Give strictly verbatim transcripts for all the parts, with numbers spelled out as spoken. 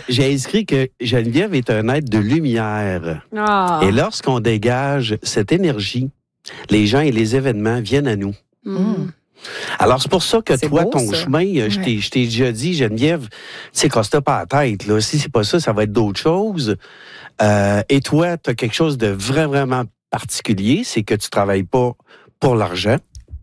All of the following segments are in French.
j'ai inscrit que Geneviève est un être de lumière. Oh. Et lorsqu'on dégage cette énergie, les gens et les événements viennent à nous. Mm. Alors, c'est pour ça que C'est toi, beau, ton ça. chemin, ouais. je t'ai, je t'ai déjà dit, Geneviève, tu sais, casse-toi pas la tête, là. Si c'est pas ça, ça va être d'autres choses. Euh, et toi, tu as quelque chose de vraiment, vraiment particulier, c'est que tu travailles pas pour l'argent.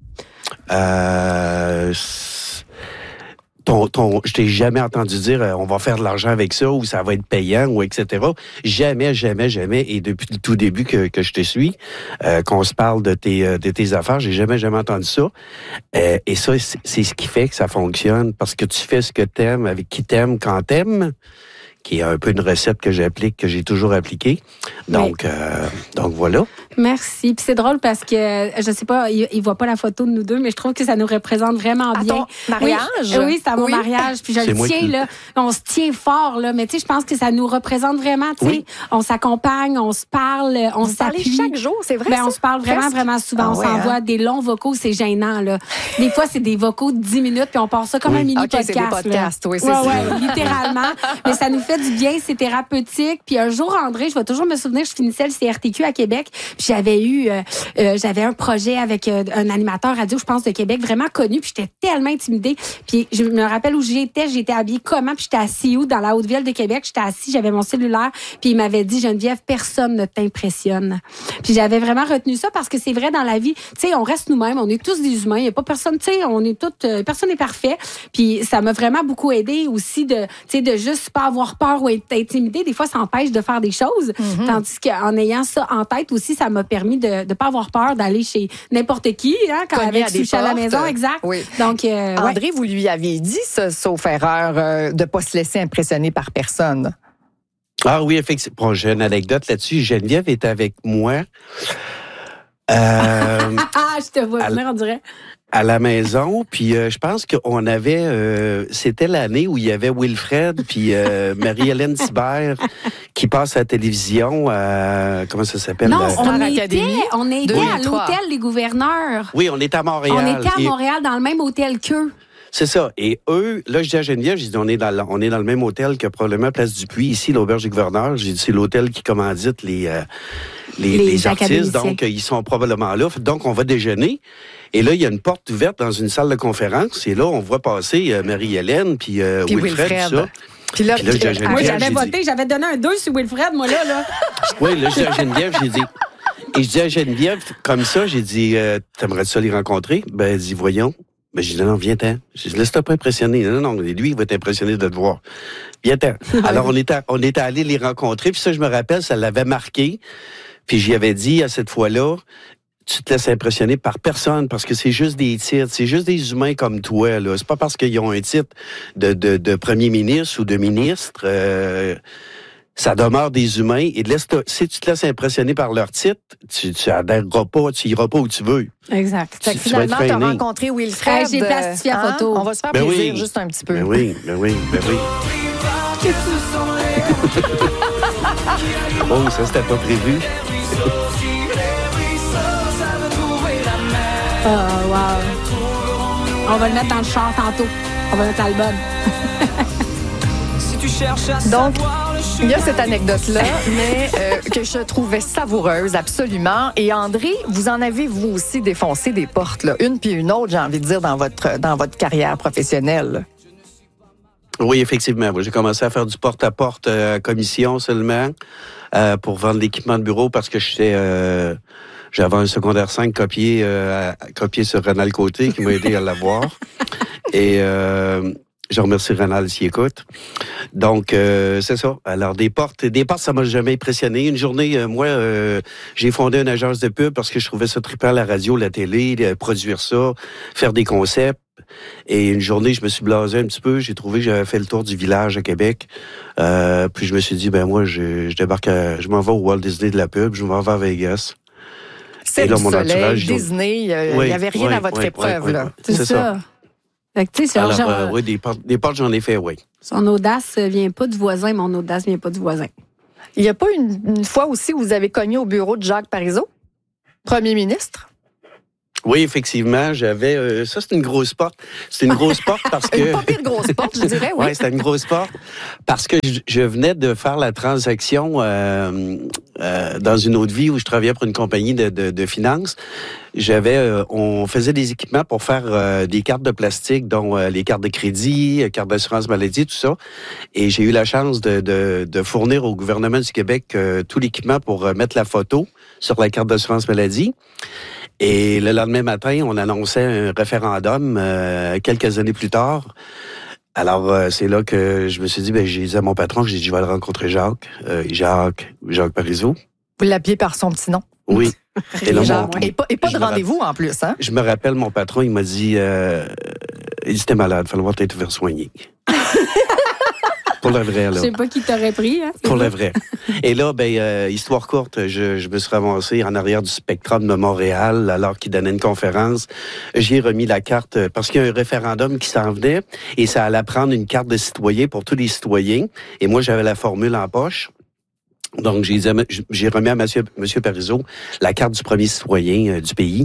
Euh, ton, ton, je t'ai jamais entendu dire euh, on va faire de l'argent avec ça ou ça va être payant ou et cetera. Jamais, jamais, jamais. Et depuis le tout début que, que je te suis, euh, qu'on se parle de tes, euh, de tes affaires, j'ai jamais, jamais entendu ça. Euh, et ça, c'est, c'est ce qui fait que ça fonctionne parce que tu fais ce que t'aimes, avec qui t'aimes, quand t'aimes, qui est un peu une recette que j'applique, que j'ai toujours appliquée. Donc, euh, donc voilà. Merci. Puis c'est drôle parce que, je sais pas, il, il voit pas la photo de nous deux, mais je trouve que ça nous représente vraiment À bien. ton mariage? Oui, oui c'est à mon Oui. mariage. Puis je C'est le moi tiens, qui- là. On se tient fort, là. Mais tu sais, je pense que ça nous représente vraiment, tu sais. Oui. On s'accompagne, on se parle, on Vous parlez s'appuie. chaque jour, c'est vrai Ben, ça? on se parle vraiment, Presque? vraiment souvent. Ah on ouais, s'envoie hein? des longs vocaux, c'est gênant, là. Des fois, c'est des vocaux de dix minutes, puis on part ça comme Oui. un mini OK, podcast. c'est des podcasts, oui, c'est ouais, ça. ouais, littéralement. Mais ça nous fait du bien, c'est thérapeutique. Puis un jour, André, je vais toujours me souvenir, je finissais le C R T Q à Québec, puis j'avais eu, euh, euh, j'avais un projet avec euh, un animateur radio, je pense, de Québec, vraiment connu, puis j'étais tellement intimidée. Puis je me rappelle où j'étais, j'étais habillée comment, puis j'étais assise où, dans la Haute-Ville de Québec, j'étais assise, j'avais mon cellulaire, puis il m'avait dit, Geneviève, personne ne t'impressionne. Puis j'avais vraiment retenu ça parce que c'est vrai dans la vie, tu sais, on reste nous-mêmes, on est tous des humains, il y a pas personne, tu sais, on est toutes, euh, personne n'est parfait. Puis ça m'a vraiment beaucoup aidé aussi de, tu sais, de juste pas avoir peur ou être intimidé. Des fois, ça empêche de faire des choses. Mm-hmm. Tandis qu'en ayant ça en tête aussi, ça m'a permis de ne pas avoir peur d'aller chez n'importe qui, hein, quand Cogner avec à des sushi à la portes. maison, exact. Oui. Donc, euh, ouais. André, vous lui aviez dit, ça, sauf erreur, euh, de ne pas se laisser impressionner par personne. Ah oui, effectivement. Bon, j'ai une anecdote là-dessus. Geneviève est avec moi. Euh, Ah, je te vois venir, on dirait. à la maison, puis euh, je pense qu'on avait, euh, c'était l'année où il y avait Wilfred puis euh, Marie-Hélène Thibert qui passe à la télévision, euh, comment ça s'appelle? Non, euh, on Star était, Academy. on était deux à mille trois. l'hôtel des gouverneurs. Oui, on était à Montréal. On était à Et- Montréal dans le même hôtel qu'eux. C'est ça. Et eux, là, je dis à Geneviève, j'ai dit, on est dans le, on est dans le même hôtel que probablement Place du Puy, ici, l'auberge du gouverneur. J'ai dit, c'est l'hôtel qui commandite les, euh, les, Les les artistes. académiciens. Donc, euh, ils sont probablement là. Donc, on va déjeuner. Et là, il y a une porte ouverte dans une salle de conférence. Et là, on voit passer euh, Marie-Hélène, puis, euh, Puis Wilfred, Wilfred. tout ça. Puis là, Puis là, j'ai Moi, Geneviève, j'avais j'ai voté, dit- j'avais donné un deux sur Wilfred, moi, là, là. Oui, là, je dis à Geneviève, j'ai dit... Et je dis à Geneviève, comme ça, j'ai dit, euh, t'aimerais ça les rencontrer? Ben, elle dit, voyons. Ben, j'ai dit, non, viens-t'en. J'ai dit, laisse-toi pas impressionner. Non, non, non, lui, il va être impressionné de te voir. Viens-t'en. Alors, on était, on était allés les rencontrer, puis ça, je me rappelle, ça l'avait marqué. Puis j'y avais dit, à cette fois-là, tu te laisses impressionner par personne, parce que c'est juste des titres, c'est juste des humains comme toi, là. C'est pas parce qu'ils ont un titre de, de, de premier ministre ou de ministre, euh, ça demeure des humains. Et laisse si tu te laisses impressionner par leur titre, tu, tu adhèreras pas, tu iras pas où tu veux. Exact. fait que tu vas être finalement, tu as freiné. rencontré Wilfred. Hey, j'ai plastifié la hein? photo. On va se faire Ben plaisir oui. juste un petit peu. Ben oui, ben oui, ben oui. Oh, ça, c'était pas prévu. Oh, wow. On va le mettre dans le char tantôt. On va mettre l'album. Donc, il y a cette anecdote-là, mais euh, que je trouvais savoureuse, absolument. Et André, vous en avez, vous aussi, défoncé des portes, là. Une puis une autre, j'ai envie de dire, dans votre, dans votre carrière professionnelle. Oui, effectivement. Moi, j'ai commencé à faire du porte-à-porte euh, à commission seulement euh, pour vendre l'équipement de bureau parce que j'étais... Euh, j'avais un secondaire cinq copié, euh, copié sur Renal Côté qui m'a aidé à l'avoir. Et euh, je remercie Renal s'il écoute. Donc, euh, c'est ça. Alors, des portes, des portes, ça m'a jamais impressionné. Une journée, euh, moi, euh, j'ai fondé une agence de pub parce que je trouvais ça trippant à la radio, la télé, de produire ça, faire des concepts. Et une journée, je me suis blasé un petit peu. J'ai trouvé que j'avais fait le tour du village à Québec. Euh, puis je me suis dit, ben moi, je, je débarque, à, je m'en vais au Walt Disney de la pub, je m'en vais à Vegas. C'est Et là, du mon soleil, entourage, Disney, il Oui, n'y avait rien oui, à votre oui, épreuve, oui, là. oui. C'est, C'est ça. ça. Fait que, tu sais, c'est Alors, genre, euh, oui, des portes, des portes, j'en ai fait, oui. son audace vient pas du voisin, mon audace vient pas du voisin. Il n'y a pas une, une fois aussi où vous avez cogné au bureau de Jacques Parizeau, premier ministre? Oui, effectivement, j'avais... Euh, ça, c'est une grosse porte. C'est une grosse porte parce que... Une pas pire grosse porte, je dirais, oui. Oui, c'était une grosse porte parce que je, je venais de faire la transaction euh, euh, dans une autre vie où je travaillais pour une compagnie de, de, de finances. J'avais... Euh, on faisait des équipements pour faire euh, des cartes de plastique, dont euh, les cartes de crédit, cartes d'assurance maladie, tout ça. Et j'ai eu la chance de, de, de fournir au gouvernement du Québec euh, tout l'équipement pour euh, mettre la photo sur la carte d'assurance maladie. Et le lendemain matin, on annonçait un référendum euh, quelques années plus tard. Alors, euh, c'est là que je me suis dit, ben, j'ai dit à mon patron, j'ai dit, je vais aller rencontrer Jacques, euh, Jacques, Jacques Parizeau. Vous l'appelez par son petit nom? Oui. Et, là, mon, et pas, et pas de rendez-vous en plus, hein? Je me rappelle, mon patron, il m'a dit, euh, il dit, t'es malade, il va falloir t'être faire soigner. Pour le vrai, là. Je sais pas qui t'aurait pris, hein? Pour le vrai. Et là, ben, euh, histoire courte, je, je me suis ramassé en arrière du Spectrum de Montréal, alors qu'il donnait une conférence. J'ai remis la carte, parce qu'il y a un référendum qui s'en venait, et ça allait prendre une carte de citoyen pour tous les citoyens. Et moi, j'avais la formule en poche. Donc, j'ai, j'ai remis à monsieur, monsieur Parizeau la carte du premier citoyen euh, du pays.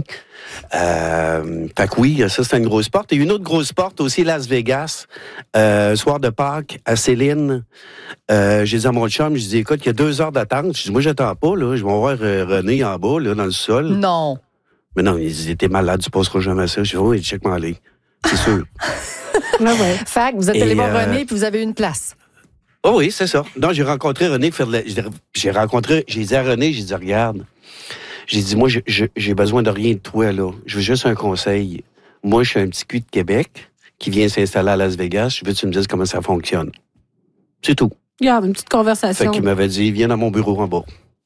Euh, fait que oui, ça, c'est une grosse porte. Et une autre grosse porte aussi, Las Vegas, euh, soir de Pâques, à Céline. Euh, j'ai dit à mon chum, j'ai dit, écoute, il y a deux heures d'attente. Je dis, moi, j'attends pas, là. Je vais voir euh, René en bas, là, dans le sol. Non. Mais non, il dit, t'es malade, tu passeras jamais ça. Je dis, oui, check-moi aller. C'est sûr. Ah ouais. Fait que vous êtes allé voir euh, René puis vous avez eu une place. Oh oui, c'est ça. Donc, j'ai rencontré René. J'ai rencontré, j'ai dit à René, j'ai dit, regarde, j'ai dit, moi, je, je, j'ai besoin de rien de toi, là. Je veux juste un conseil. Moi, je suis un petit cul de Québec qui vient s'installer à Las Vegas. Je veux que tu me dises comment ça fonctionne. C'est tout. Regarde, une petite conversation. Fait qu'il m'avait dit, viens dans mon bureau en bas.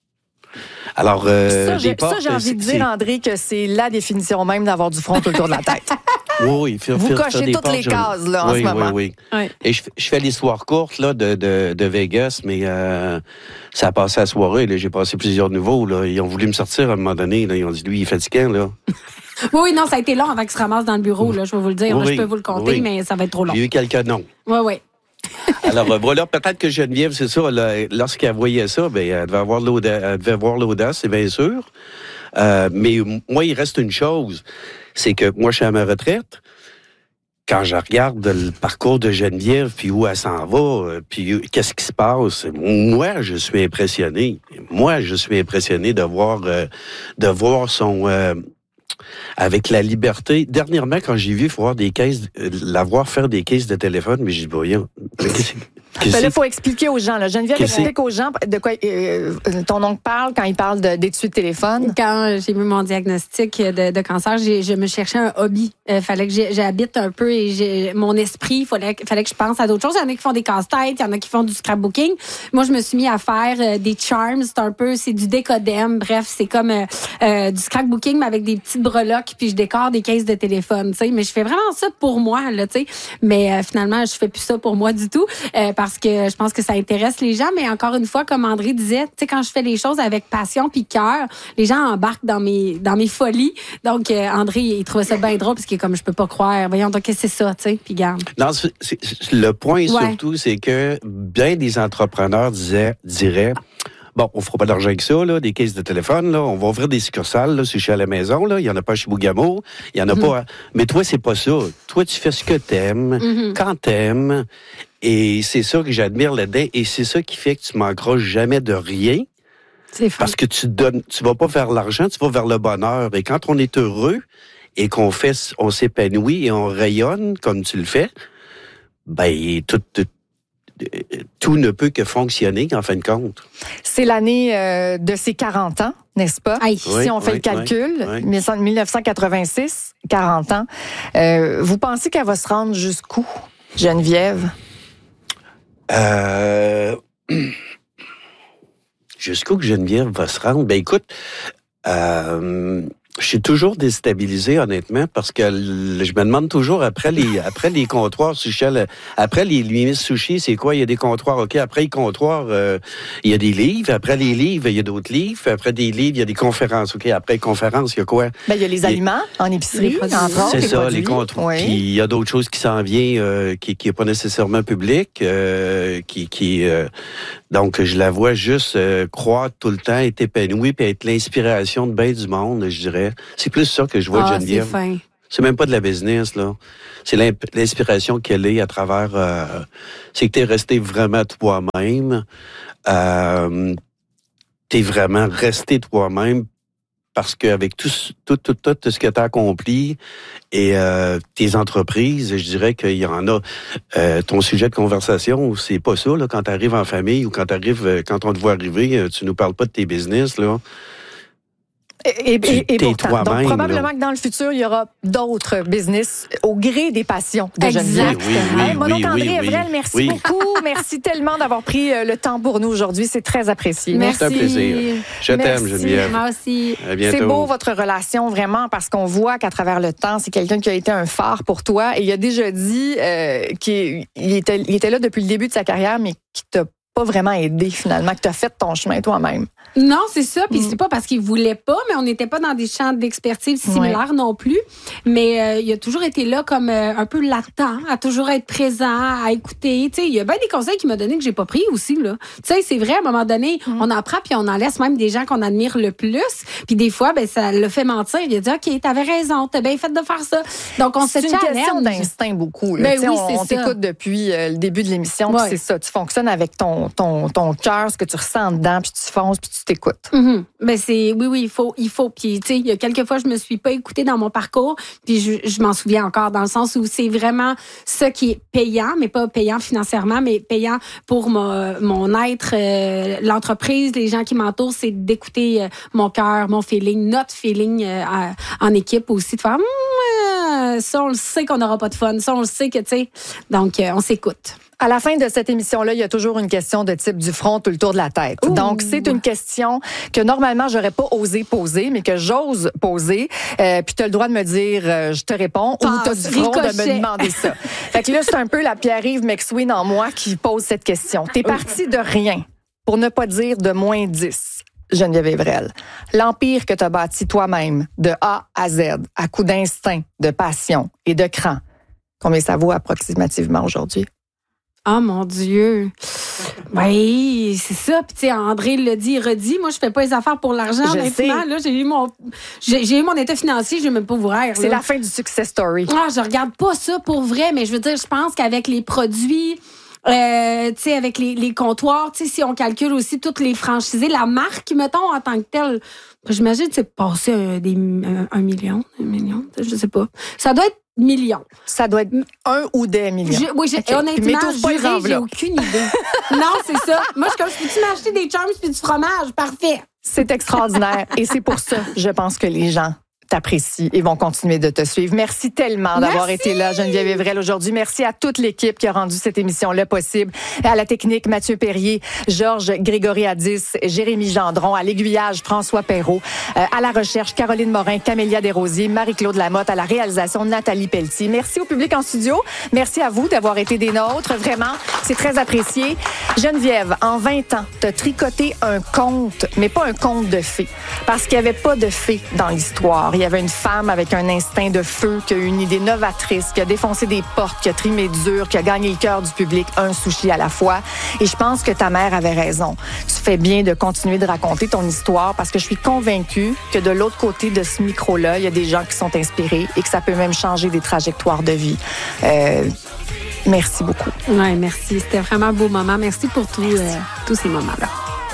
Alors, euh, ça, j'ai, portes, ça, j'ai envie de c'est, dire, André, que c'est la définition même d'avoir du front tout autour de la tête. Oui, oui. Faire, Vous faire, cochez faire des toutes portes, les je... cases, là, en oui, ce moment. Oui, oui, oui. Et je, je fais l'histoire courte, là, de, de, de Vegas, mais euh, ça a passé la soirée, là. J'ai passé plusieurs niveaux, là. Ils ont voulu me sortir à un moment donné, là. Ils ont dit, lui, il est fatiguant, là. Oui, oui, non, ça a été long avant qu'il se ramasse dans le bureau, là. Je vais vous le dire. Oui, là, je peux vous le compter, oui. mais ça va être trop long. J'ai eu quelques noms. Oui, oui. Alors, euh, voilà, peut-être que Geneviève, c'est ça, là, lorsqu'elle voyait ça, ben, elle devait avoir l'audace, elle devait avoir l'audace, c'est bien sûr. Euh, mais moi, il reste une chose, c'est que moi, je suis à ma retraite. Quand je regarde le parcours de Geneviève, puis où elle s'en va, puis qu'est-ce qui se passe, moi, je suis impressionné. Moi, je suis impressionné de voir, euh, de voir son... Euh, avec la liberté. Dernièrement, quand j'ai vu voir des caisses, euh, la voir faire des caisses de téléphone, mais j'ai dit, voyons, qu'est-ce Ben là, il faut expliquer aux gens. Là. Geneviève, Qu'est-ce explique aux gens de quoi euh, ton oncle parle quand il parle de, d'étui de téléphone. Quand j'ai eu mon diagnostic de, de cancer, j'ai, je me cherchais un hobby. Il euh, fallait que j'ai, j'habite un peu et j'ai, mon esprit, il fallait, fallait que je pense à d'autres choses. Il y en a qui font des casse-têtes, il y en a qui font du scrapbooking. Moi, je me suis mis à faire euh, des charms. C'est un peu, c'est du décodème. Bref, c'est comme euh, euh, du scrapbooking, mais avec des petites breloques, puis je décore des caisses de téléphone. T'sais. Mais je fais vraiment ça pour moi. Là, t'sais. Mais euh, finalement, je fais plus ça pour moi du tout. Euh, parce que je pense que ça intéresse les gens, mais encore une fois, comme André disait, tu sais, quand je fais les choses avec passion puis cœur, les gens embarquent dans mes dans mes folies. Donc euh, André, il trouvait ça bien drôle parce qu'il est comme je peux pas croire. Voyons donc qu'est-ce que c'est ça, tu sais, puis garde. Non, c'est, c'est, le point ouais. surtout, c'est que bien des entrepreneurs disaient diraient. Bon, on fera pas d'argent avec ça, là, des caisses de téléphone, là. On va ouvrir des succursales, là, si je suis à la maison, là. Il y en a pas chez Bougamo. Il y en a mm-hmm. pas. À... Mais toi, c'est pas ça. Toi, tu fais ce que t'aimes, mm-hmm. quand t'aimes. Et c'est ça que j'admire là-dedans. Et c'est ça qui fait que tu manqueras jamais de rien. C'est fou. Parce que tu donnes, tu vas pas vers l'argent, tu vas vers le bonheur. Et quand on est heureux et qu'on fait, on s'épanouit et on rayonne comme tu le fais, ben, tout, tout tout ne peut que fonctionner, en fin de compte. C'est l'année euh, de ses quarante ans, n'est-ce pas? Aïe. Oui, si on fait oui, le calcul, oui, oui. dix-neuf cent quatre-vingt-six, quarante ans. Euh, vous pensez qu'elle va se rendre jusqu'où, Geneviève? Euh... Jusqu'où que Geneviève va se rendre? Ben écoute, euh... je suis toujours déstabilisé, honnêtement, parce que je me demande toujours, après les après les comptoirs sushi, après les Lumis Sushi, c'est quoi? Il y a des comptoirs, OK. Après les comptoirs, euh, il y a des livres. Après les livres, il y a d'autres livres. Après des livres, il y a des conférences, OK. Après les conférences, il y a quoi? Ben, il y a les aliments en épicerie, entre autres. C'est les ça, produits. les comptoirs. Oui. Puis il y a d'autres choses qui s'en viennent, euh, qui qui est pas nécessairement public, euh, qui qui euh, donc je la vois juste euh, croître tout le temps, être épanouie, puis être l'inspiration de bien du monde, je dirais. dirais. C'est plus ça que je vois Ah, de Geneviève. c'est fin. C'est même pas de la business, là. C'est l'inspiration qu'elle est à travers... Euh, c'est que t'es resté vraiment toi-même. Euh, t'es vraiment resté toi-même parce qu'avec tout, tout, tout, tout, tout ce que t'as accompli et euh, tes entreprises, je dirais qu'il y en a... Euh, ton sujet de conversation, c'est pas ça, là, quand t'arrives en famille ou quand t'arrives, quand on te voit arriver, tu nous parles pas de tes business, là. Et, et, et pourtant, donc probablement là. que dans le futur, il y aura d'autres business au gré des passions de Geneviève. Oui, oui, hey, mon oui, oncle André oui, Evrel, oui. merci oui. beaucoup. Merci tellement d'avoir pris le temps pour nous aujourd'hui. C'est très apprécié. Merci. C'est un plaisir. Je t'aime, Geneviève. Moi aussi. À bientôt. C'est beau, votre relation, vraiment, parce qu'on voit qu'à travers le temps, c'est quelqu'un qui a été un phare pour toi. Et il a déjà dit euh, qu'il était, il était là depuis le début de sa carrière, mais qui t'a pas vraiment aidé, finalement, que tu as fait ton chemin toi-même. Non, c'est ça. Puis Mm. c'est pas parce qu'il voulait pas, mais on n'était pas dans des champs d'expertise similaires Ouais. non plus. Mais euh, il a toujours été là comme euh, un peu latent, à toujours être présent, à écouter. Tu sais, il y a bien des conseils qu'il m'a donnés que j'ai pas pris aussi, là. Tu sais, c'est vrai, à un moment donné, Mm. on en prend puis on en laisse même des gens qu'on admire le plus. Puis des fois, ben ça le fait mentir. Il a dit, OK, t'avais raison, t'as bien fait de faire ça. Donc, on se C'est une question challenge. d'instinct beaucoup. Là. Ben Tu sais, oui, on c'est on ça. t'écoute depuis euh, le début de l'émission, puis Ouais. c'est ça. Tu fonctionnes avec ton, ton, ton cœur, ce que tu ressens dedans, puis tu fonces, puis tu t'écoutes. Mhm. Ben c'est oui oui il faut il faut puis tu sais il y a quelques fois je me suis pas écoutée dans mon parcours puis je, je m'en souviens encore dans le sens où c'est vraiment ça qui est payant mais pas payant financièrement mais payant pour mon, mon être euh, l'entreprise les gens qui m'entourent c'est d'écouter euh, mon cœur mon feeling notre feeling euh, à- en équipe aussi de faire Hum, euh, ça on le sait qu'on n'aura pas de fun ça on le sait que tu sais donc euh, on s'écoute. À la fin de cette émission-là, il y a toujours une question de type du front tout le tour de la tête. Ouh. Donc, c'est une question que normalement, j'aurais pas osé poser, mais que j'ose poser. Euh, puis tu as le droit de me dire, euh, je te réponds, ou tu as du front de me ricochet. demander ça. Fait que là, c'est un peu la Pierre-Yves McSween en moi qui pose cette question. T'es parti de rien, pour ne pas dire de moins dix. Geneviève Evrel, l'empire que tu as bâti toi-même, de A à Z, à coup d'instinct, de passion et de cran, combien ça vaut approximativement aujourd'hui? Oh mon Dieu. Oui, c'est ça. Puis tu sais, André l'a dit, redit. Moi, je fais pas les affaires pour l'argent, Je honnêtement. sais. Là, j'ai eu mon, j'ai, j'ai eu mon état financier, je vais même pas vous rire. C'est là. la fin du success story. Ah, je regarde pas ça pour vrai, mais je veux dire, je pense qu'avec les produits, euh, tu sais, avec les, les comptoirs, tu sais, si on calcule aussi toutes les franchisés, la marque, mettons, en tant que telle, j'imagine que c'est passé un, des, un, un million, un million, je sais pas. Ça doit être millions. Ça doit être un ou des millions. Je, oui, j'ai, Okay. Puis honnêtement, m'étouffe pas les juré, j'ai enveloppes. aucune idée. Non, c'est ça. Moi, je suis comme, je peux-tu m'acheter des chums puis du fromage? Parfait. C'est extraordinaire. Et c'est pour ça, je pense que les gens t'apprécient et vont continuer de te suivre. Merci tellement d'avoir Merci. été là, Geneviève Evrel, aujourd'hui. Merci à toute l'équipe qui a rendu cette émission-là possible. À la technique, Mathieu Perrier, Georges Grégory Addis, Jérémy Gendron, à l'aiguillage, François Perrault, euh, à la recherche, Caroline Morin, Camélia Desrosiers, Marie-Claude Lamotte, à la réalisation, Nathalie Pelletier. Merci au public en studio. Merci à vous d'avoir été des nôtres. Vraiment, c'est très apprécié. Geneviève, en vingt ans, t'as tricoté un conte, mais pas un conte de fées, parce qu'il n'y avait pas de fées dans l'histoire. Il y avait une femme avec un instinct de feu, qui a eu une idée novatrice, qui a défoncé des portes, qui a trimé dur, qui a gagné le cœur du public, un sushi à la fois. Et je pense que ta mère avait raison. Tu fais bien de continuer de raconter ton histoire parce que je suis convaincue que de l'autre côté de ce micro-là, il y a des gens qui sont inspirés et que ça peut même changer des trajectoires de vie. Euh, merci beaucoup. Ouais, merci. C'était vraiment un beau moment. Merci pour tout, euh, tous ces moments-là.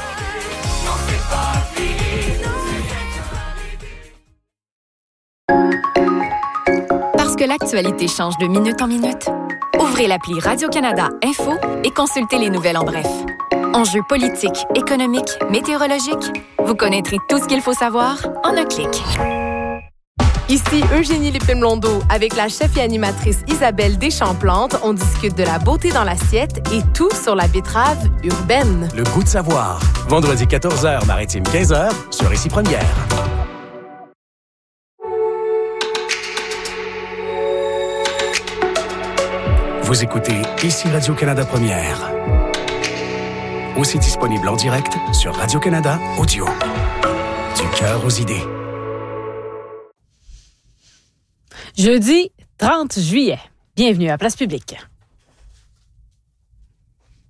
Parce que l'actualité change de minute en minute, ouvrez l'appli Radio-Canada Info et consultez les nouvelles en bref. Enjeux politiques, économiques, météorologiques, vous connaîtrez tout ce qu'il faut savoir en un clic. Ici Eugénie Lépine-Blondeau. Avec la chef et animatrice Isabelle Deschamps-Plante, on discute de la beauté dans l'assiette et tout sur la betterave urbaine. Le goût de savoir. Vendredi quatorze heures, maritime quinze heures, sur Ici Première. Vous écoutez Ici Radio-Canada Première. Aussi disponible en direct sur Radio-Canada Audio. Du cœur aux idées. Jeudi trente juillet. Bienvenue à Place Publique.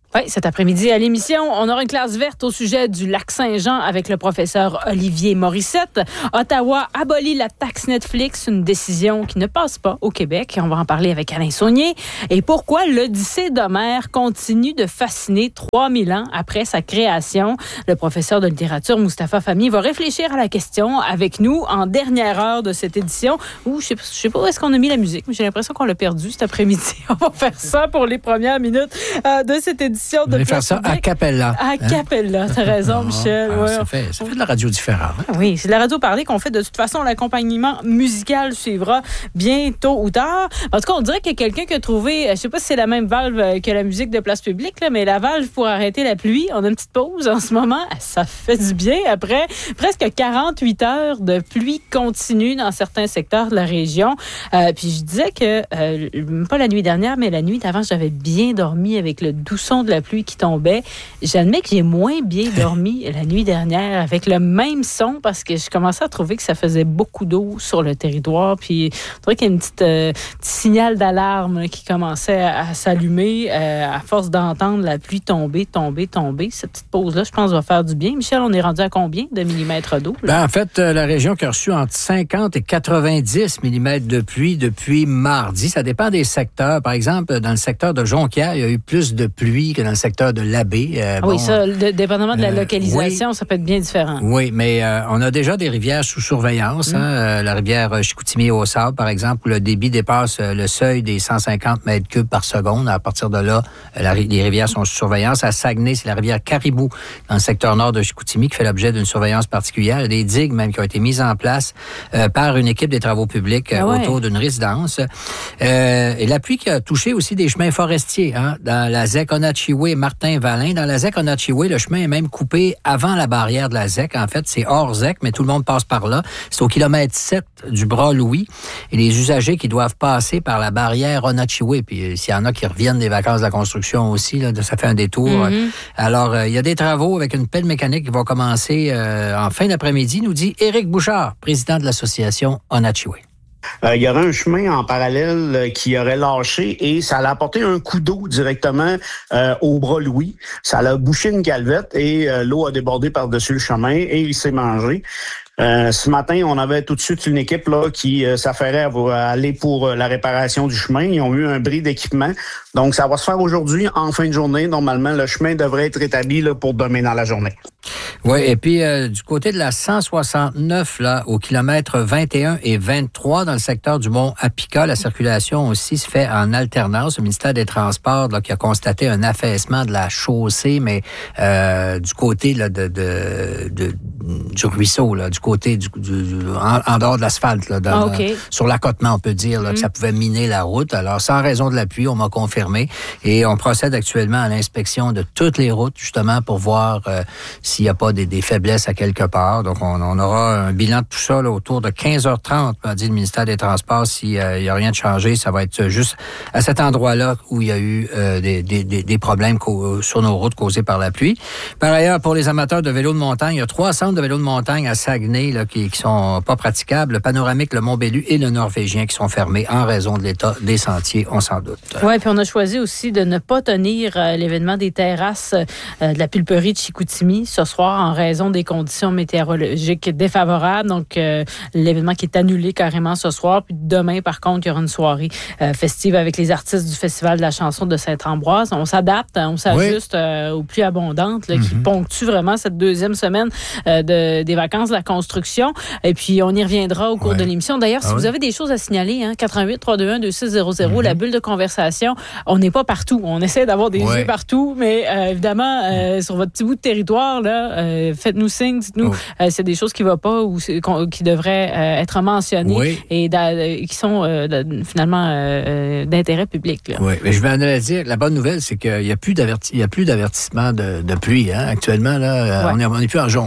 Oui, cet après-midi à l'émission, on aura une classe verte au sujet du lac Saint-Jean avec le professeur Olivier Morissette. Ottawa abolit la taxe Netflix, une décision qui ne passe pas au Québec. On va en parler avec Alain Saunier. Et pourquoi l'Odyssée d'Homère continue de fasciner trois mille ans après sa création. Le professeur de littérature Mustapha Fahmy va réfléchir à la question avec nous en dernière heure de cette édition où je ne sais, sais pas où est-ce qu'on a mis la musique, mais j'ai l'impression qu'on l'a perdu cet après-midi. On va faire ça pour les premières minutes euh, de cette édition. On va faire ça à cappella. À cappella, t'as raison, Michel. Ah, ouais. ça, fait, ça fait de la radio différente. Ah, oui, c'est de la radio parlée qu'on fait. De toute façon, l'accompagnement musical suivra bien tôt ou tard. En tout cas, on dirait qu'il y a quelqu'un qui a trouvé, je sais pas si c'est la même valve que la musique de Place Publique, là, mais la valve pour arrêter la pluie. On a une petite pause en ce moment. Ça fait du bien après presque quarante-huit heures de pluie continue dans certains secteurs de la région. Euh, puis je disais que, euh, pas la nuit dernière, mais la nuit d'avant, j'avais bien dormi avec le doux son de la pluie qui tombait. J'admets que j'ai moins bien dormi la nuit dernière avec le même son parce que je commençais à trouver que ça faisait beaucoup d'eau sur le territoire. Puis, je trouvais qu'il y a une petite euh, petit signal d'alarme qui commençait à, à s'allumer euh, à force d'entendre la pluie tomber, tomber, tomber. Cette petite pause-là, je pense, va faire du bien. Michel, on est rendu à combien de millimètres d'eau? Ben, en fait, euh, la région qui a reçu entre cinquante et quatre-vingt-dix millimètres de pluie depuis mardi. Ça dépend des secteurs. Par exemple, dans le secteur de Jonquière, il y a eu plus de pluie que dans le secteur de l'Abbé. Euh, ah oui, bon, ça, le, dépendamment de la localisation, euh, oui, ça peut être bien différent. Oui, mais euh, on a déjà des rivières sous surveillance. Mmh. Hein, euh, la rivière Chicoutimi-au-Sable, par exemple, où le débit dépasse euh, le seuil des cent cinquante mètres cubes par seconde. À partir de là, euh, la, les rivières sont sous surveillance. À Saguenay, c'est la rivière Caribou, dans le secteur nord de Chicoutimi, qui fait l'objet d'une surveillance particulière. Il y a des digues même qui ont été mises en place euh, par une équipe des travaux publics euh, ah ouais. autour d'une résidence. Euh, et la pluie qui a touché aussi des chemins forestiers, hein, dans la Z E C Onatchioué, Martin-Valin. Dans la Z E C Onatchioué, le chemin est même coupé avant la barrière de la Z E C. En fait, c'est hors Z E C, mais tout le monde passe par là. C'est au kilomètre sept du Bras-Louis. Et les usagers qui doivent passer par la barrière Onatchioué, puis s'il y en a qui reviennent des vacances de la construction aussi, là, ça fait un détour. Mm-hmm. Alors, euh, il y a des travaux avec une pelle mécanique qui vont commencer euh, en fin d'après-midi, nous dit Éric Bouchard, président de l'association Onatchioué. Euh, il y aurait un chemin en parallèle euh, qui aurait lâché et ça a apporté un coup d'eau directement euh, au Bras-Louis. Ça a bouché une calvette et euh, l'eau a débordé par-dessus le chemin et il s'est mangé. Euh, ce matin, on avait tout de suite une équipe là qui euh, s'affairait à, à aller pour euh, la réparation du chemin. Ils ont eu un bris d'équipement. Donc, ça va se faire aujourd'hui en fin de journée. Normalement, le chemin devrait être établi là, pour demain dans la journée. Oui, et puis euh, du côté de la cent soixante-neuf, là, au kilomètre vingt et un et vingt-trois, dans le secteur du Mont-Apica, la circulation aussi se fait en alternance. Le ministère des Transports là, qui a constaté un affaissement de la chaussée, mais euh, du côté là, de, de, de, du ruisseau, là, du côté du, du, du en, en dehors de l'asphalte, là, dans, ah, okay. sur l'accotement, on peut dire là, mm. que ça pouvait miner la route. Alors, sans raison de la pluie, on m'a confirmé. Et on procède actuellement à l'inspection de toutes les routes, justement, pour voir euh, s'il n'y a pas des, des faiblesses à quelque part. Donc, on, on aura un bilan de tout ça là, autour de quinze heures trente, a dit le ministère des Transports. S'il n'y euh, a rien de changé, ça va être juste à cet endroit-là où il y a eu euh, des, des, des problèmes co- sur nos routes causés par la pluie. Par ailleurs, pour les amateurs de vélo de montagne, il y a trois centres de vélo de montagne à Saguenay là, qui, qui sont pas praticables. Le Panoramique, le Mont-Bellu et le Norvégien qui sont fermés en raison de l'état des sentiers, on s'en doute. Oui, puis on a choisi aussi de ne pas tenir euh, l'événement des terrasses euh, de la pulperie de Chicoutimi ce soir en raison des conditions météorologiques défavorables. Donc, euh, l'événement qui est annulé carrément ce soir. Puis demain, par contre, il y aura une soirée euh, festive avec les artistes du Festival de la chanson de Saint-Ambroise. On s'adapte, on s'ajuste oui. euh, aux pluies abondantes là, mm-hmm. qui ponctuent vraiment cette deuxième semaine euh, de, des vacances de la construction. Et puis, on y reviendra au cours ouais. de l'émission. D'ailleurs, ah si oui. vous avez des choses à signaler, hein, quatre un huit, trois deux un, deux six zéro zéro, mm-hmm. la bulle de conversation, on n'est pas partout. On essaie d'avoir des ouais. yeux partout, mais euh, évidemment, euh, sur votre petit bout de territoire, là, euh, faites-nous signe, dites-nous oh. euh, c'est des choses qui ne vont pas ou qui devraient euh, être mentionnées oui. et euh, qui sont euh, de, finalement euh, d'intérêt public. Là. Oui, mais je vais en aller dire, la bonne nouvelle, c'est qu'il n'y a plus, d'averti- il y a plus d'avertissement de, de pluie. Hein, actuellement, là, ouais. on n'est plus en jaune. Là. Non,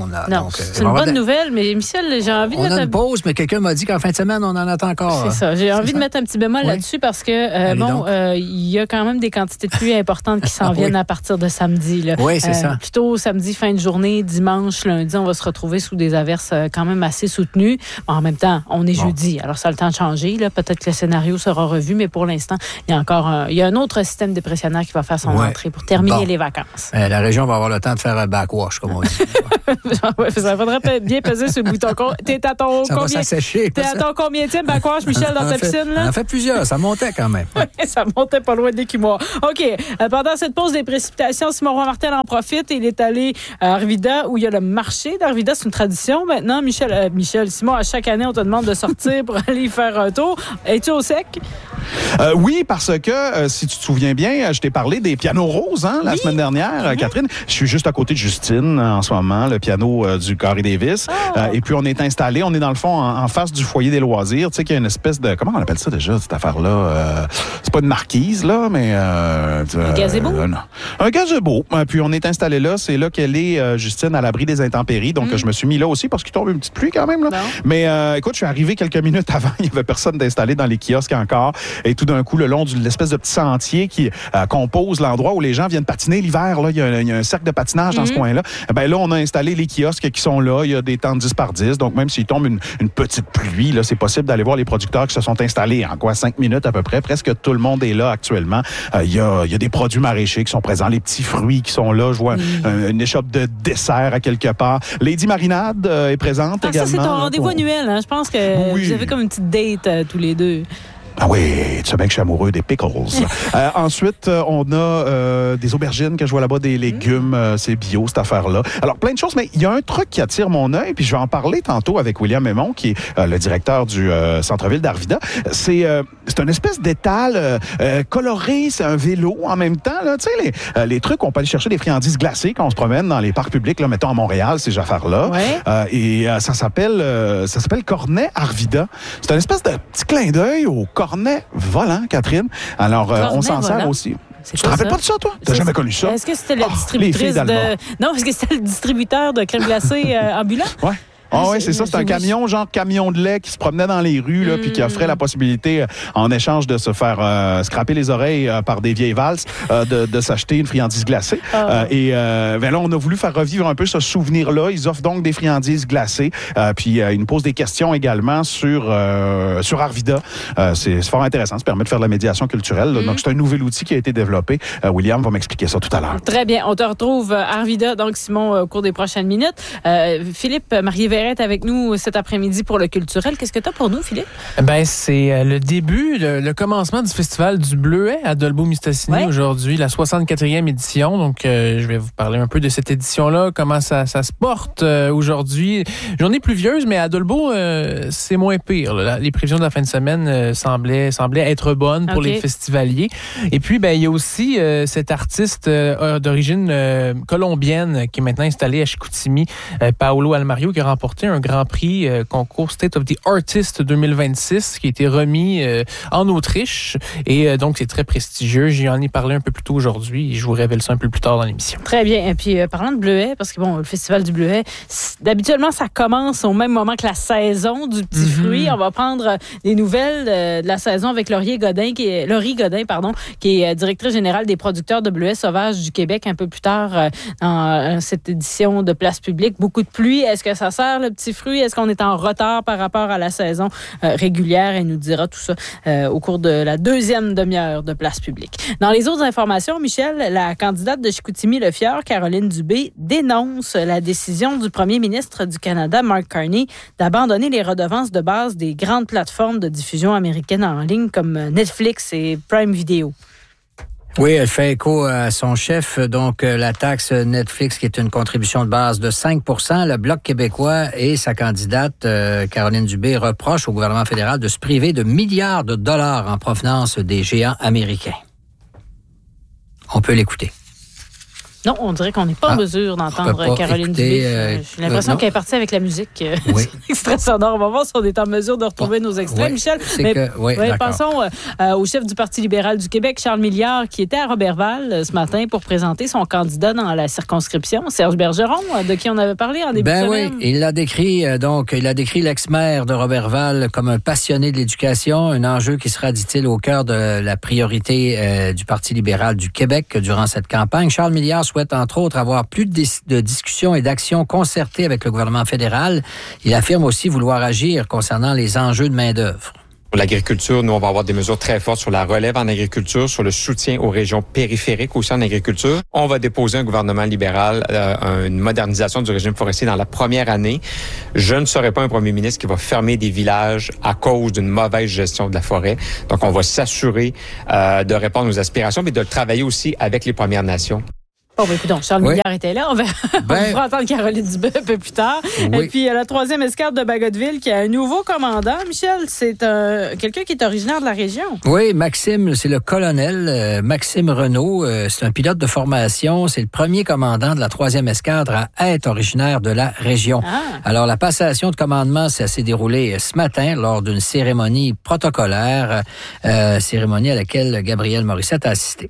Donc, c'est une bonne de... nouvelle, mais Michel, j'ai envie de on mettre... On a une pause, mais quelqu'un m'a dit qu'en fin de semaine, on en attend encore. C'est ça. J'ai envie ça? de mettre un petit bémol oui. là-dessus parce que, euh, bon, il euh, y a quand même des quantités de pluie importantes qui s'en viennent oui. à partir de samedi. Là. Oui, c'est euh, ça. Plutôt samedi, fin de journée, dimanche, lundi, on va se retrouver sous des averses quand même assez soutenues. En même temps, on est bon. jeudi, alors ça a le temps de changer. Là. Peut-être que le scénario sera revu, mais pour l'instant, il y a encore un, il y a un autre système dépressionnaire qui va faire son ouais. entrée pour terminer bon. les vacances. Euh, la région va avoir le temps de faire un backwash, comme on dit. ouais, ça faudrait bien peser sur le bouton. T'es à ton ça combien? Va s'assécher. T'es à ton combienième backwash, Michel, dans ta piscine? Là? On en fait plusieurs. Ça montait quand même. Oui, ça montait pas loin des Quimois. OK. Euh, pendant cette pause des précipitations, Simon Roy-Martel en profite. Il est allé à Arvida, où il y a le marché d'Arvida. C'est une tradition maintenant. Michel, euh, Michel, Simon, à chaque année, on te demande de sortir pour aller y faire un tour. Es-tu au sec? Euh, oui, parce que, euh, si tu te souviens bien, je t'ai parlé des pianos roses hein, la oui. semaine dernière, mm-hmm. Catherine. Je suis juste à côté de Justine en ce moment, le piano euh, du Carré Davis. Oh. Euh, et puis, on est installé, on est dans le fond en, en face du foyer des loisirs. Tu sais qu'il y a une espèce de... Comment on appelle ça déjà, cette affaire-là? Euh, c'est pas une marquise, là, mais... Euh, un gazebo? Euh, non. Un gazebo. Euh, puis, on est installé là. C'est là qu'elle est, euh, Justine, à l'abri des intempéries. Donc, mm. je me suis mis là aussi parce qu'il tombe une petite pluie quand même. Là. Non. Mais, euh, écoute, je suis arrivé quelques minutes avant. Il n'y avait personne d'installé dans les kiosques encore. Et tout d'un coup, le long de l'espèce de petit sentier qui euh, compose l'endroit où les gens viennent patiner l'hiver, là, il y a, il y a un cercle de patinage mm-hmm. dans ce coin-là. Ben là, on a installé les kiosques qui sont là. Il y a des temps de dix par dix. Donc, même s'il tombe une, une petite pluie, là, c'est possible d'aller voir les producteurs qui se sont installés en quoi, cinq minutes à peu près. Presque tout le monde est là actuellement. Euh, il y a, il y a des produits maraîchers qui sont présents, les petits fruits qui sont là. Je vois mm. un, une échoppe de dessert à quelque part. Lady Marinade euh, est présente ah, également. Ça, c'est ton rendez-vous annuel. Hein? Je pense que oui. vous avez comme une petite date euh, tous les deux. Ah oui, tu sais bien que je suis amoureux des pickles. euh, ensuite, euh, on a euh, des aubergines que je vois là-bas, des légumes, euh, c'est bio cette affaire-là. Alors, plein de choses, mais il y a un truc qui attire mon œil, puis je vais en parler tantôt avec William Aymon, qui est euh, le directeur du euh, centre-ville d'Arvida. C'est euh, c'est une espèce d'étal euh, euh, coloré, c'est un vélo en même temps. Tu sais, les, euh, les trucs, on peut aller chercher des friandises glacées quand on se promène dans les parcs publics, là, mettons à Montréal, ces affaires-là. Ouais. Euh, et euh, ça s'appelle euh, ça s'appelle Cornet Arvida. C'est une espèce de petit clin d'œil au cornet volant, Catherine. Alors, euh, on s'en sert aussi. Tu te rappelles pas de ça, toi? T'as jamais connu ça? Est-ce que c'était la oh, distributrice de... Non, est-ce que c'était le distributeur de crème glacée euh, ambulant? Ouais. Ah oui, c'est ça. C'est un camion, genre camion de lait qui se promenait dans les rues, là, mm. puis qui offrait la possibilité, euh, en échange de se faire euh, scraper les oreilles euh, par des vieilles valses, euh, de, de s'acheter une friandise glacée. Oh. Euh, et euh, ben là, on a voulu faire revivre un peu ce souvenir-là. Ils offrent donc des friandises glacées. Euh, puis euh, ils nous posent des questions également sur, euh, sur Arvida. Euh, c'est, c'est fort intéressant. Ça permet de faire de la médiation culturelle. Mm. Donc, c'est un nouvel outil qui a été développé. Euh, William va m'expliquer ça tout à l'heure. Très bien. On te retrouve à Arvida, donc Simon, au cours des prochaines minutes. Euh, Philippe Marié-Verret est avec nous cet après-midi pour le culturel. Qu'est-ce que tu as pour nous, Philippe? Ben, c'est le début, le, le commencement du festival du Bleuet à Dolbeau-Mistassini ouais. aujourd'hui, la soixante-quatrième édition. Donc, euh, je vais vous parler un peu de cette édition-là, comment ça, ça se porte euh, aujourd'hui. Journée pluvieuse, mais à Dolbeau, euh, c'est moins pire. Là. Les prévisions de la fin de semaine euh, semblaient, semblaient être bonnes pour okay. les festivaliers. Et puis, ben, il y a aussi euh, cet artiste euh, d'origine euh, colombienne qui est maintenant installé à Chicoutimi, euh, Paolo Almario, qui a remporté un grand prix Euh, concours State of the Artist deux mille vingt-six qui a été remis euh, en Autriche et euh, donc c'est très prestigieux. J'en ai parlé un peu plus tôt aujourd'hui et je vous révèle ça un peu plus tard dans l'émission. Très bien. Et puis euh, parlant de Bleuet, parce que bon, le festival du Bleuet, d'habituellement ça commence au même moment que la saison du petit mm-hmm. fruit. On va prendre des nouvelles euh, de la saison avec Laurie Godin, qui est Laurie Godin, pardon, qui est directrice générale des producteurs de Bleuet sauvage du Québec un peu plus tard euh, dans euh, cette édition de Place publique. Beaucoup de pluie. Est-ce que ça sert le petit fruit? Est-ce qu'on est en retard par rapport à la saison euh, régulière? Elle nous dira tout ça euh, au cours de la deuxième demi-heure de Place publique. Dans les autres informations, Michel, la candidate de Chicoutimi-Le-Fjord, Caroline Dubé, dénonce la décision du premier ministre du Canada, Mark Carney, d'abandonner les redevances de base des grandes plateformes de diffusion américaines en ligne comme Netflix et Prime Video. Oui, elle fait écho à son chef, donc la taxe Netflix qui est une contribution de base de cinq pour cent. Le Bloc québécois et sa candidate, euh, Caroline Dubé, reprochent au gouvernement fédéral de se priver de milliards de dollars en provenance des géants américains. On peut l'écouter. Non, on dirait qu'on n'est pas ah, en mesure d'entendre Caroline Dubé. Euh, J'ai l'impression euh, qu'elle est partie avec la musique. Euh, oui. Extrait sonore. On va voir si on est en mesure de retrouver bon. nos extraits, oui, Michel. Mais que, oui, oui, pensons euh, au chef du Parti libéral du Québec, Charles Milliard, qui était à Roberval euh, ce matin pour présenter son candidat dans la circonscription, Serge Bergeron, euh, de qui on avait parlé en début ben de semaine. Oui, il l'a décrit, euh, donc, il a décrit l'ex-maire de Roberval comme un passionné de l'éducation, un enjeu qui sera, dit-il, au cœur de la priorité euh, du Parti libéral du Québec durant cette campagne. Charles Milliard souhaite, entre autres, avoir plus de, dis- de discussions et d'actions concertées avec le gouvernement fédéral. Il affirme aussi vouloir agir concernant les enjeux de main-d'œuvre. Pour l'agriculture, nous, on va avoir des mesures très fortes sur la relève en agriculture, sur le soutien aux régions périphériques aussi en agriculture. On va déposer un gouvernement libéral, euh, une modernisation du régime forestier dans la première année. Je ne serai pas un premier ministre qui va fermer des villages à cause d'une mauvaise gestion de la forêt. Donc, on va s'assurer euh, de répondre aux aspirations, mais de le travailler aussi avec les Premières Nations. Bon, ben, écoute, Charles oui. Milliard était là. On va, ben, on va entendre Caroline Dubé un peu plus tard. Oui. Et puis, la troisième escadre de Bagotville qui a un nouveau commandant. Michel, c'est un, quelqu'un qui est originaire de la région. Oui, Maxime, c'est le colonel euh, Maxime Renaud. Euh, c'est un pilote de formation. C'est le premier commandant de la troisième escadre à être originaire de la région. Ah. Alors, la passation de commandement, ça s'est déroulé ce matin lors d'une cérémonie protocolaire, euh, cérémonie à laquelle Gabriel Morissette a assisté.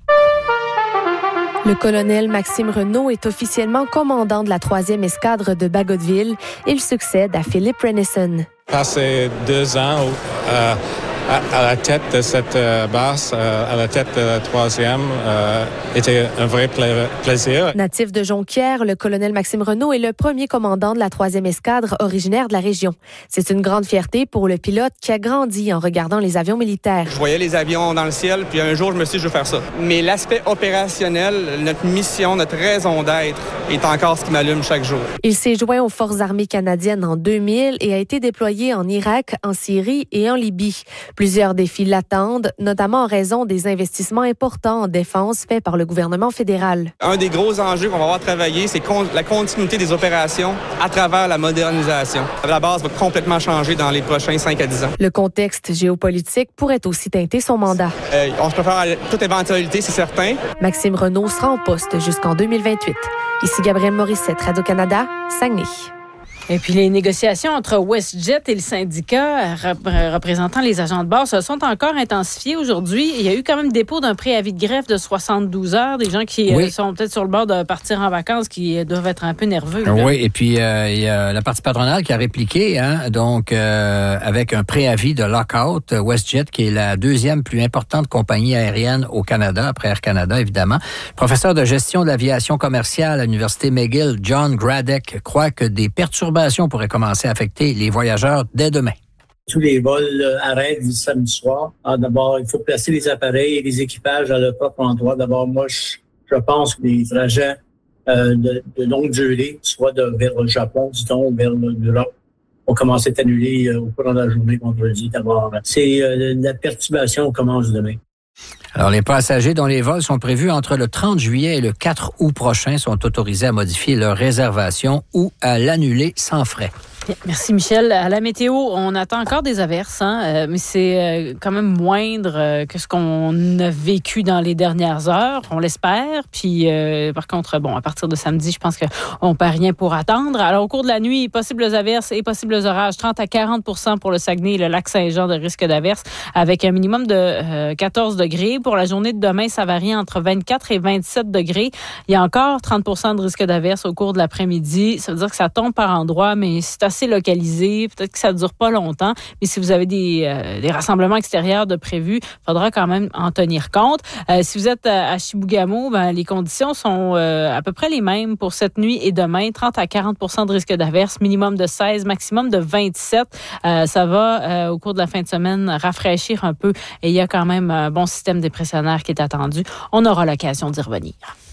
Le colonel Maxime Renaud est officiellement commandant de la troisième escadre de Bagotville. Il succède à Philippe Renison. Passé deux ans euh, à, à la tête de cette euh, base, euh, à la tête de la troisième, euh, était un vrai pla- plaisir. Natif de Jonquière, le colonel Maxime Renaud est le premier commandant de la troisième escadre originaire de la région. C'est une grande fierté pour le pilote qui a grandi en regardant les avions militaires. Je voyais les avions dans le ciel, puis un jour, je me suis dit, je veux faire ça. Mais l'aspect opérationnel, notre mission, notre raison d'être, est encore ce qui m'allume chaque jour. Il s'est joint aux Forces armées canadiennes en deux mille et a été déployé en Irak, en Syrie et en Libye. Plusieurs défis l'attendent, notamment en raison des investissements importants en défense faits par le gouvernement fédéral. Un des gros enjeux qu'on va avoir travaillé, c'est con- la continuité des opérations à travers la modernisation. La base va complètement changer dans les prochains cinq à dix ans. Le contexte géopolitique pourrait aussi teinter son mandat. Euh, on se prépare à toute éventualité, c'est certain. Maxime Renaud sera en poste jusqu'en deux mille vingt-huit. Ici Gabriel Morissette, Radio-Canada, Saguenay. Et puis, les négociations entre WestJet et le syndicat rep- représentant les agents de bord se sont encore intensifiées aujourd'hui. Il y a eu quand même dépôt d'un préavis de grève de soixante-douze heures. Des gens qui oui. euh, sont peut-être sur le bord de partir en vacances, qui doivent être un peu nerveux. Là. Oui, et puis euh, il y a la partie patronale qui a répliqué, hein, donc euh, avec un préavis de lockout. WestJet, qui est la deuxième plus importante compagnie aérienne au Canada, après Air Canada, évidemment. Professeur de gestion de l'aviation commerciale à l'Université McGill, John Gradek, croit que des perturbations pourrait commencer à affecter les voyageurs dès demain. Tous les vols euh, arrêtent du samedi soir. Ah, d'abord, il faut placer les appareils et les équipages à leur propre endroit. D'abord, moi, je, je pense que les trajets euh, de, de longue durée, soit de, vers le Japon, disons, vers l'Europe, vont commencer à être annulés euh, au cours de la journée vendredi. D'abord, c'est euh, la perturbation commence demain. Alors, les passagers dont les vols sont prévus entre le trente juillet et le quatre août prochain sont autorisés à modifier leur réservation ou à l'annuler sans frais. Merci, Michel. À la météo, on attend encore des averses, hein, euh, mais c'est euh, quand même moindre euh, que ce qu'on a vécu dans les dernières heures. On l'espère. Puis, euh, par contre, bon, à partir de samedi, je pense qu'on ne perd rien pour attendre. Alors, au cours de la nuit, possibles averses et possibles orages, trente à quarante pour cent pour le Saguenay et le Lac-Saint-Jean de risque d'averses, avec un minimum de euh, quatorze degrés. Pour la journée de demain, ça varie entre vingt-quatre et vingt-sept degrés. Il y a encore trente pour cent de risque d'averses au cours de l'après-midi. Ça veut dire que ça tombe par endroits, mais c'est assez localisé. Peut-être que ça ne dure pas longtemps, mais si vous avez des, euh, des rassemblements extérieurs de prévus, il faudra quand même en tenir compte. Euh, si vous êtes à, à Chibougamau, ben, les conditions sont euh, à peu près les mêmes pour cette nuit et demain. trente à quarante pour cent de risque d'averse, minimum de seize, maximum de vingt-sept. Euh, ça va, euh, au cours de la fin de semaine, rafraîchir un peu et il y a quand même un bon système dépressionnaire qui est attendu. On aura l'occasion d'y revenir.